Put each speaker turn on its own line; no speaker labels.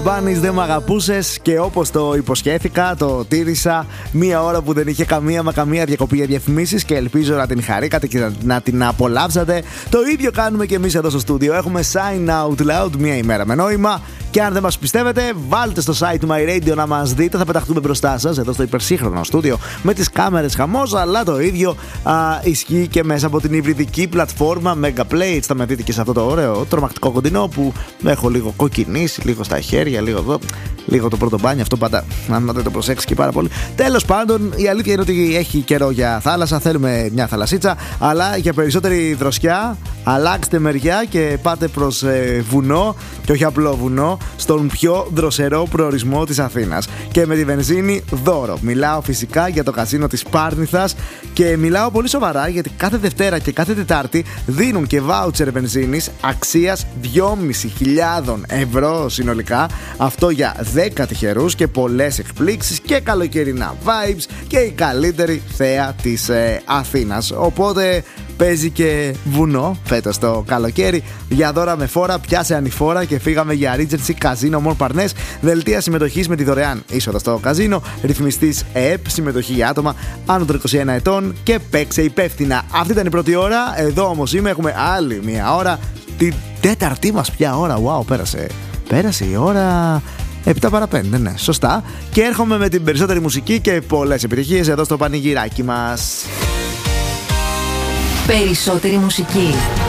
Μπάνης, δεν μ' αγαπούσες, και όπως το υποσχέθηκα, το τήρησα. Μία ώρα που δεν είχε καμία διακοπή για διαφημίσεις, και ελπίζω να την χαρήκατε και να την απολαύσατε. Το ίδιο κάνουμε και εμείς εδώ στο στούντιο. Έχουμε Sign Out Loud, μία ημέρα με νόημα. Και αν δεν μας πιστεύετε, βάλτε στο site του My Radio να μας δείτε. Θα πεταχτούμε μπροστά σας εδώ στο υπερσύγχρονο στούντιο με τις κάμερες χαμός. Αλλά το ίδιο ισχύει και μέσα από την υβριδική πλατφόρμα Mega Play. Έτσι θα με δείτε και σε αυτό το ωραίο τρομακτικό κοντινό που έχω λίγο κοκκινήσει, λίγο στα χέρια, λίγο εδώ, λίγο το πρώτο μπάνιο. Αυτό πάντα, αν δεν το προσέξει και πάρα πολύ. Τέλος πάντων, η αλήθεια είναι ότι έχει καιρό για θάλασσα. Θέλουμε μια θαλασσίτσα, αλλά για περισσότερη δροσιά, αλλάξτε μεριά και πάτε προς βουνό, και όχι απλό βουνό, στον πιο δροσερό προορισμό της Αθήνας. Και με τη βενζίνη δώρο. Μιλάω φυσικά για το καζίνο της Πάρνηθας, και μιλάω πολύ σοβαρά γιατί κάθε Δευτέρα και κάθε Τετάρτη δίνουν και βάουτσερ βενζίνης αξίας 2.500 ευρώ συνολικά. Αυτό για 10 τυχερούς και πολλές εκπλήξεις και καλοκαιρινά vibes και η καλύτερη θέα της Αθήνας. Οπότε παίζει και βουνό φέτος το καλοκαίρι. Για δώρα με φόρα, πιάσε ανηφόρα και φύγαμε για Regency Casino Μον Παρνές. Δελτία συμμετοχής με τη δωρεάν είσοδο στο καζίνο. Ρυθμιστής ΕΕΠ, συμμετοχή για άτομα άνω των 21 ετών, και παίξε υπεύθυνα. Αυτή ήταν η πρώτη ώρα. Εδώ όμως έχουμε άλλη μία ώρα. Την τέταρτη μας πια ώρα. Wow, πέρασε η ώρα. 7 παρα 5, ναι, σωστά. Και έρχομαι με την περισσότερη μουσική και πολλές επιτυχίες εδώ στο πανηγυράκι μας.
Περισσότερη μουσική.